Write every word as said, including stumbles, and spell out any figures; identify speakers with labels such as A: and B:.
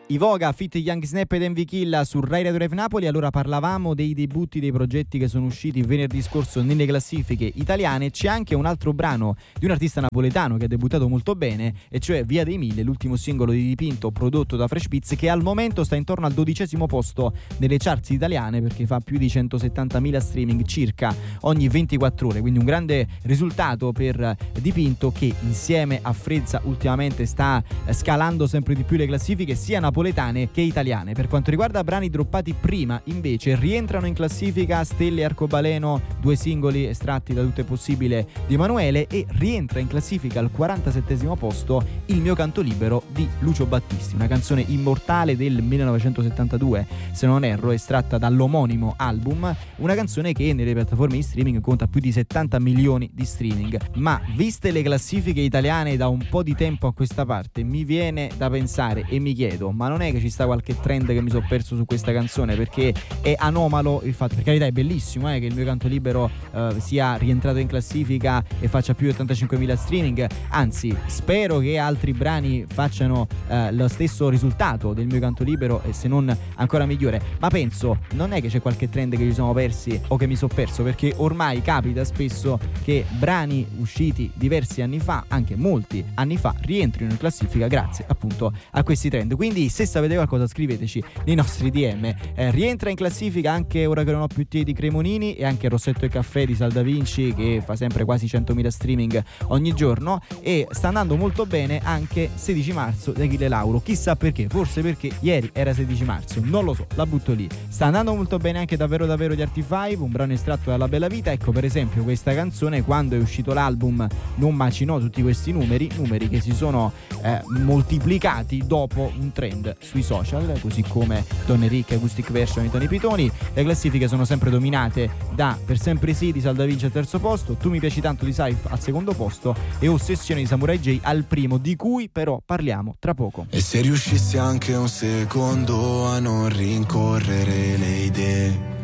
A: Ivoga, Fit Young Snap ed Envy Kill su Rai Radio Live Napoli. Allora parlavamo dei debutti dei progetti che sono usciti venerdì scorso nelle classifiche italiane. C'è anche un altro brano di un artista napoletano che ha debuttato molto bene, e cioè Via dei Mille, l'ultimo singolo di Dipinto prodotto da Fresh Beats, che al momento sta intorno al dodicesimo posto nelle charts italiane, perché fa più di centosettantamila streaming circa ogni ventiquattro ore, quindi un grande risultato per Dipinto, che insieme a Frezza ultimamente sta scalando sempre di più le classifiche sia napoletane che italiane. Per quanto riguarda brani droppati prima, invece, rientrano in classifica Stelle e Arcobaleno, due singoli estratti da Tutto è possibile di Emanuele, e rientra in classifica al quarantasettesimo posto Il mio canto libero di Lucio Battisti, una canzone immortale del millenovecentosettantadue, se non erro, estratta dall'omonimo album, una canzone che nelle piattaforme di streaming conta più di settanta milioni di streaming. Ma viste le classifiche italiane da un po' di tempo a questa parte, mi viene da pensare e mi chiedo, ma non è che ci sta qualche trend che mi sono perso su questa canzone? Perché è anomalo il fatto, per carità è bellissimo eh, che Il mio canto libero eh, sia rientrato in classifica e faccia più di ottantacinquemila streaming, anzi spero che altri brani facciano eh, lo stesso risultato del mio canto libero, e se non ancora migliore. Ma penso, non è che c'è qualche trend che ci siamo persi o che mi sono perso, perché ormai capita spesso che brani usciti diversi anni fa, anche molti anni fa, rientrino in classifica grazie appunto a questi trend. Quindi se sapete qualcosa scriveteci nei nostri D M. Eh, rientra in classifica anche Ora che non ho più te di Cremonini, e anche Rossetto e Caffè di Sal Da Vinci, che fa sempre quasi centomila streaming ogni giorno, e sta andando molto bene anche sedici marzo di Achille Lauro. Chissà perché, forse perché ieri era sedici marzo, non lo so, la butto lì. Sta andando molto bene anche Davvero Davvero di Arti cinque, un brano estratto dalla Bella Vita. Ecco, per esempio, questa canzone quando è uscito l'album non macinò tutti questi numeri, numeri che si sono eh, moltiplicati dopo un trend sui social, così come Donne Ricche, Acoustic Version di Tony Pitoni. Le classifiche sono sempre dominate da Per sempre sì di Sal Da Vinci al terzo posto, Tu mi piaci tanto di Saif al secondo posto e Ossessione di Samurai J al primo, di cui però parliamo tra poco.
B: E se riuscissi anche un secondo a non rincorrere le idee